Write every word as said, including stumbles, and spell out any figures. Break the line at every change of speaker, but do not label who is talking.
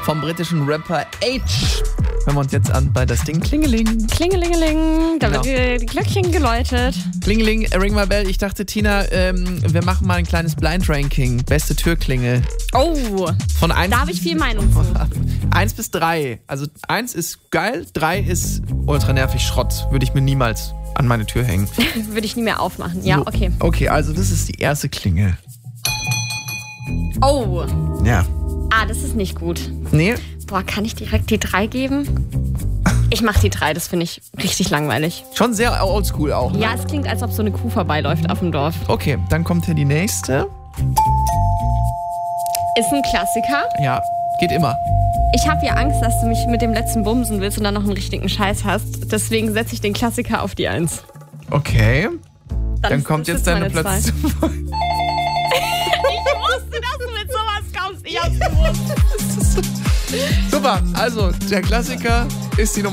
vom britischen Rapper H. Hören wir uns jetzt an bei das Ding Klingeling.
Klingelingeling, da
Genau.
wird die Glöckchen geläutet.
Klingeling, Ring My Bell. Ich dachte, Tina, ähm, wir machen mal ein kleines Blind-Ranking. Beste Türklingel.
Oh,
Von eins
da habe ich viel Meinung zu.
eins bis drei. Also eins ist geil, drei ist ultra nervig Schrott. Würde ich mir niemals an meine Tür hängen.
Würde ich nie mehr aufmachen. Ja,
So.
okay.
Okay, also das ist die erste Klingel.
Oh,
Ja.
ah, das ist nicht gut.
Nee?
Boah, kann ich direkt die drei geben? Ich mach die drei, das finde ich richtig langweilig.
Schon sehr oldschool auch. Ne?
Ja, es klingt, als ob so eine Kuh vorbeiläuft auf dem Dorf.
Okay, dann kommt hier die nächste.
Ist ein Klassiker.
Ja, geht immer.
Ich habe ja Angst, dass du mich mit dem letzten bumsen willst und dann noch einen richtigen Scheiß hast. Deswegen setze ich den Klassiker auf die Eins.
Okay. Dann,
ist-
kommt
das
jetzt
ist
deine
meine zwei.
Platz.
Ich wusste, dass du mit sowas kommst. Ich hab's gewusst.
Super, also der Klassiker ist die Nummer